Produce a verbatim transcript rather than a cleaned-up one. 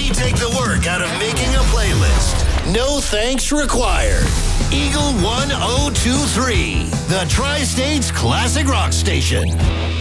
We take the work out of making a playlist. No thanks required. Eagle one oh two three, the Tri-States Classic Rock Station.